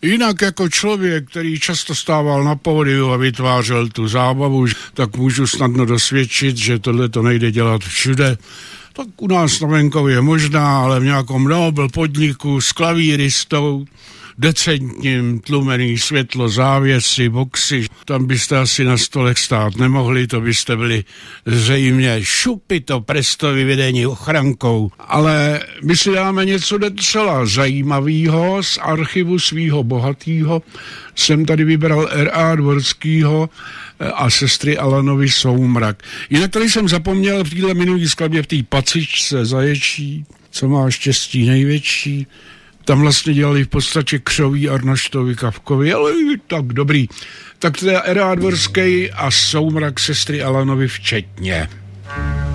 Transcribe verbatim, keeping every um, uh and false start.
Jinak jako člověk, který často stával na pódiu a vytvářel tu zábavu, tak můžu snadno dosvědčit, že tohle to nejde dělat všude. Tak u nás na venkově možná, ale v nějakom Nobel podniku s klavíristou, decentním, tlumený světlo, závěsy, boxy. Tam byste asi na stolech stát nemohli, to byste byli zřejmě šupito presto vyvedení ochrankou. Ale my si dáme něco docela zajímavého z archivu svýho bohatýho. Jsem tady vybral R A Dvorskýho a sestry Alanovy Soumrak. Jinak tady jsem zapomněl v téhle minulý skladbě v té Pacičce Zaječí, co má štěstí největší. Tam vlastně dělali v podstatě křoví Arnoštovi Kafkovi, ale tak dobrý. Tak teda R A Dvorský a Soumrak sestry Alanovy včetně.